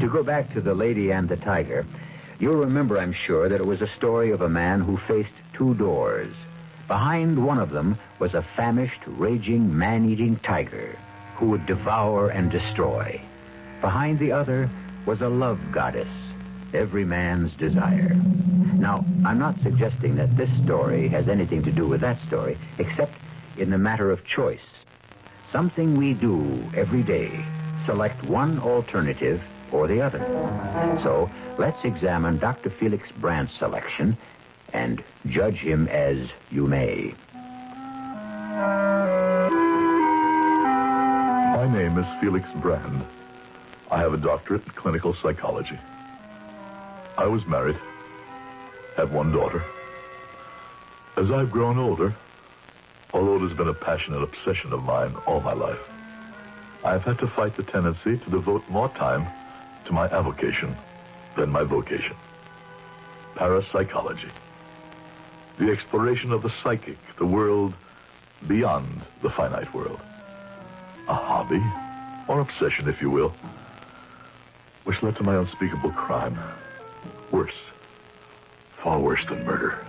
To go back to The Lady and the Tiger, you'll remember, I'm sure, that it was a story of a man who faced two doors. Behind one of them was a famished, raging, man-eating tiger who would devour and destroy. Behind the other was a love goddess, every man's desire. Now, I'm not suggesting that this story has anything to do with that story, except in the matter of choice. Something we do every day, select one alternative or the other. So, let's examine Dr. Felix Brandt's selection and judge him as you may. My name is Felix Brand. I have a doctorate in clinical psychology. I was married, have one daughter. As I've grown older, although it has been a passionate obsession of mine all my life, I've had to fight the tendency to devote more time to my avocation than my vocation. Parapsychology. The exploration of the psychic, the world beyond the finite world. A hobby, or obsession, if you will, which led to my unspeakable crime. Worse. Far worse than murder.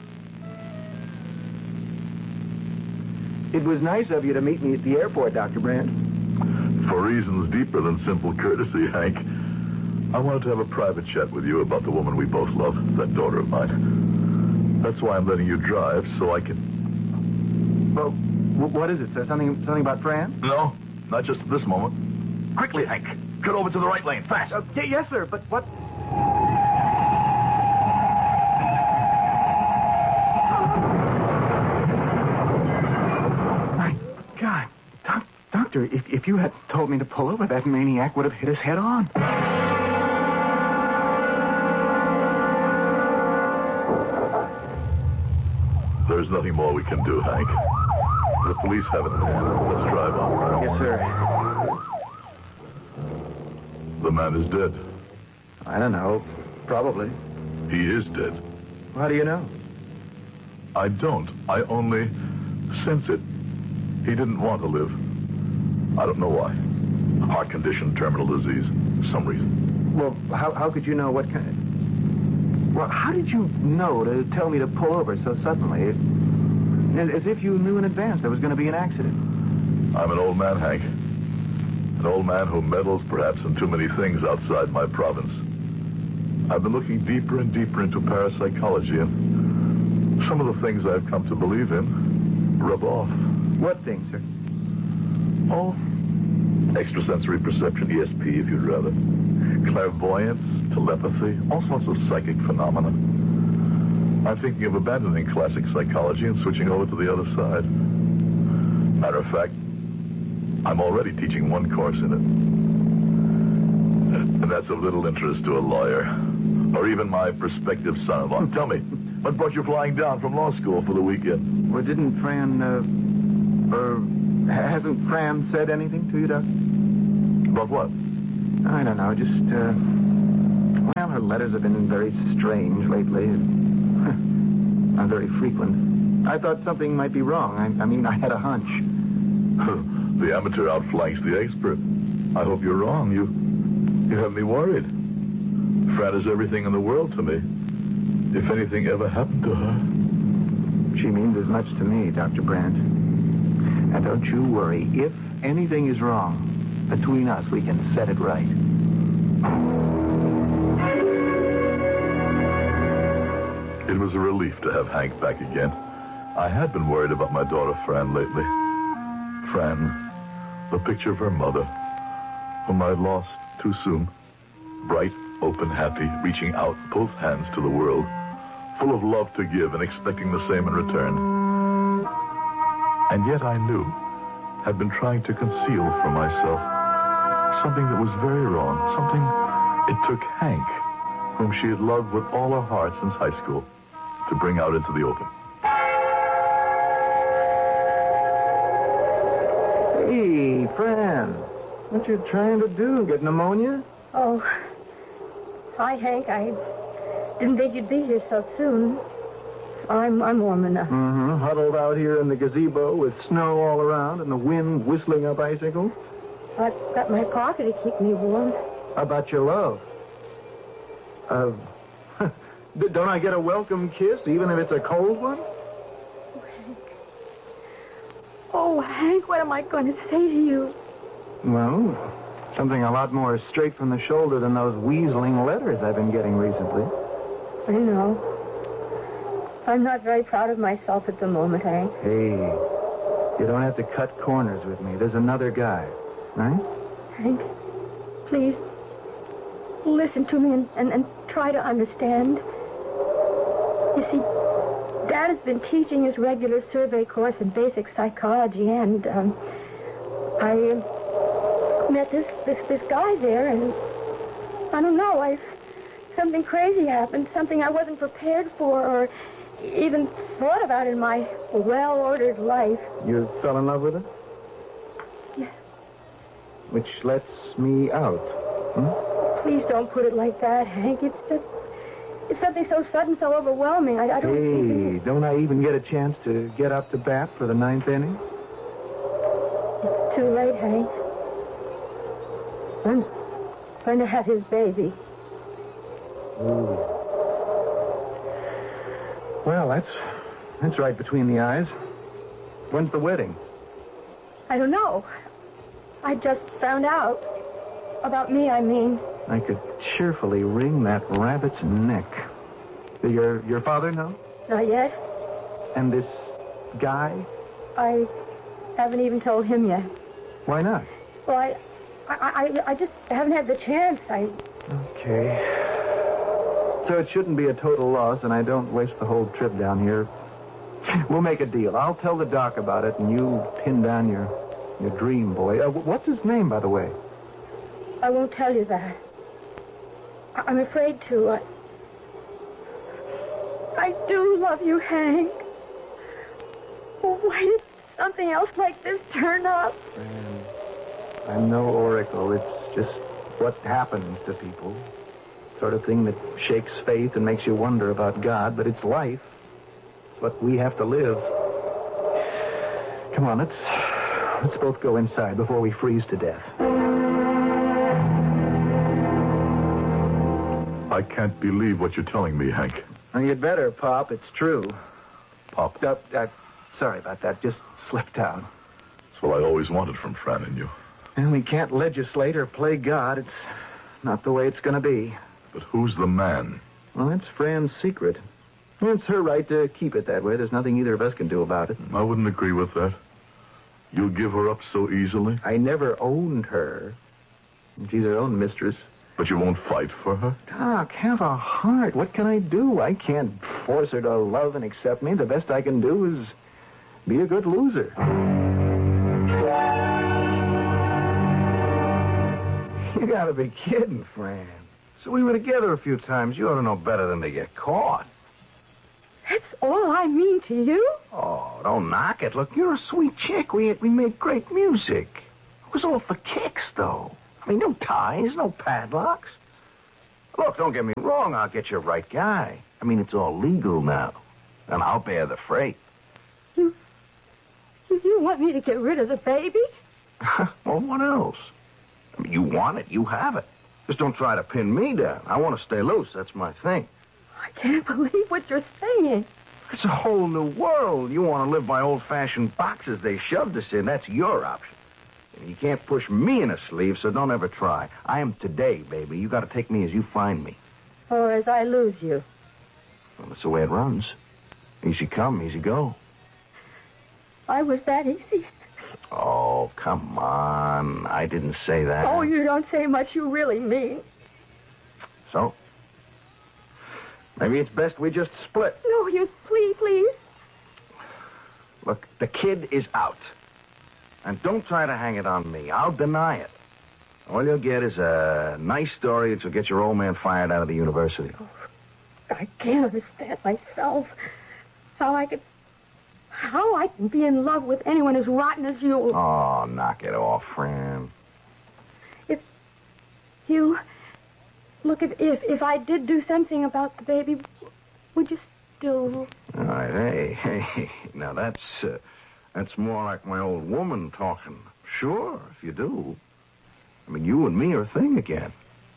It was nice of you to meet me at the airport, Dr. Brandt. For reasons deeper than simple courtesy, Hank, I wanted to have a private chat with you about the woman we both love, that daughter of mine. That's why I'm letting you drive, so I can... Well, what is it, sir? Something about Fran? No, not just at this moment. Quickly, Hank. Get over to the right lane, fast. Yes, sir, but what... My God. Doctor, if you had told me to pull over, that maniac would have hit us head on. There's nothing more we can do, Hank. The police have it in hand. Let's drive on. Yes, sir. The man is dead. I don't know. Probably. He is dead. How do you know? I don't. I only sense it. He didn't want to live. I don't know why. Heart condition, terminal disease, some reason. Well, how could you know what kind of... Well, how did you know to tell me to pull over so suddenly? As if you knew in advance there was going to be an accident. I'm an old man, Hank. An old man who meddles perhaps in too many things outside my province. I've been looking deeper and deeper into parapsychology, and some of the things I've come to believe in rub off. What things, sir? Oh, extrasensory perception, ESP, if you'd rather. Clairvoyance, telepathy, all sorts of psychic phenomena. I'm thinking of abandoning classic psychology and switching over to the other side. Matter of fact, I'm already teaching one course in it. And that's of little interest to a lawyer, or even my prospective son-in-law. Tell me, what brought you flying down from law school for the weekend? Well, didn't Fran, hasn't Fran said anything to you, Doc? About what? I don't know, just, well, her letters have been very strange lately. Not very frequent. I thought something might be wrong. I mean, I had a hunch. The amateur outflanks the expert. I hope you're wrong. You have me worried. Fran is everything in the world to me. If anything ever happened to her... She means as much to me, Dr. Brandt. And don't you worry. If anything is wrong, between us, we can set it right. It was a relief to have Hank back again. I had been worried about my daughter Fran lately. Fran, the picture of her mother, whom I lost too soon. Bright, open, happy, reaching out both hands to the world, full of love to give and expecting the same in return. And yet I knew, had been trying to conceal from myself something that was very wrong, something it took Hank, whom she had loved with all her heart since high school, to bring out into the open. Hey, Fran, what you trying to do? Get pneumonia? Oh, hi, Hank. I didn't think you'd be here so soon. I'm warm enough. Mm-hmm. Huddled out here in the gazebo with snow all around and the wind whistling up icicles. I've got my coffee to keep me warm. About your love. Don't I get a welcome kiss, even if it's a cold one? Oh, Hank. Oh, Hank, what am I going to say to you? Well, something a lot more straight from the shoulder than those weaseling letters I've been getting recently. I know. I'm not very proud of myself at the moment, Hank. Hey, you don't have to cut corners with me. There's another guy, right? Hank, please, listen to me and try to understand. You see, Dad has been teaching his regular survey course in basic psychology, and I met this guy there, and I don't know, something crazy happened, something I wasn't prepared for or even thought about in my well-ordered life. You fell in love with her? Yes. Which lets me out. Please don't put it like that, Hank. It's something so sudden, so overwhelming. I don't... Hey, don't I even get a chance to get up to bat for the 9th inning? It's too late, Hank. I'm going to have his baby. Ooh. Well, that's right between the eyes. When's the wedding? I don't know. I just found out. About me, I mean. I could cheerfully wring that rabbit's neck. Your father know? Not yet. And this guy? I haven't even told him yet. Why not? Well, I just haven't had the chance. Okay. So it shouldn't be a total loss, and I don't waste the whole trip down here. We'll make a deal. I'll tell the doc about it, and you pin down your dream boy. What's his name, by the way? I won't tell you that. I'm afraid to. I do love you, Hank. Well, why did something else like this turn up? I'm no oracle. It's just what happens to people. Sort of thing that shakes faith and makes you wonder about God, but it's life. It's what we have to live. Come on, let's both go inside before we freeze to death. I can't believe what you're telling me, Hank. Well, you'd better, Pop. It's true. Pop? Sorry about that. Just slipped out. That's what I always wanted from Fran and you. And we can't legislate or play God. It's not the way it's going to be. But who's the man? Well, it's Fran's secret. It's her right to keep it that way. There's nothing either of us can do about it. I wouldn't agree with that. You'll give her up so easily? I never owned her. She's her own mistress. But you won't fight for her? Doc, have a heart. What can I do? I can't force her to love and accept me. The best I can do is be a good loser. You gotta be kidding, Fran. So we were together a few times. You ought to know better than to get caught. That's all I mean to you? Oh, don't knock it. Look, you're a sweet chick. We made great music. It was all for kicks, though. I mean, no ties, no padlocks. Look, don't get me wrong. I'll get you a right guy. I mean, it's all legal now. And I'll bear the freight. You want me to get rid of the baby? Well, what else? I mean, you want it, you have it. Just don't try to pin me down. I want to stay loose. That's my thing. I can't believe what you're saying. It's a whole new world. You want to live by old-fashioned boxes they shoved us in. That's your option. You can't push me in a sleeve, so don't ever try. I am today, baby. You got to take me as you find me. Or as I lose you. Well, that's the way it runs. Easy come, easy go. I was that easy. Oh, come on. I didn't say that. Oh, you don't say much you really mean. So? Maybe it's best we just split. No, you please. Look, the kid is out. And don't try to hang it on me. I'll deny it. All you'll get is a nice story that will get your old man fired out of the university. Oh, I can't understand myself. How I can be in love with anyone as rotten as you. Oh, knock it off, Fran. If I did do something about the baby, would you still... All right, hey. Now, that's more like my old woman talking. Sure, if you do. I mean, you and me are a thing again.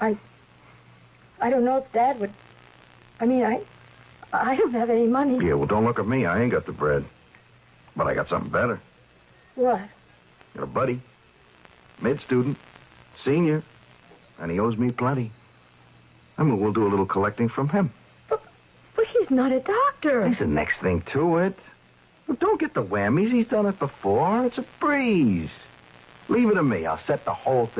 I don't know if Dad would... I mean, I don't have any money. Yeah, well, don't look at me. I ain't got the bread. But I got something better. What? Got a buddy. Mid-student. Senior. And he owes me plenty. I mean, we'll do a little collecting from him. But he's not a doctor. There's the next thing to it. Well, don't get the whammies. He's done it before. It's a breeze. Leave it to me. I'll set the whole thing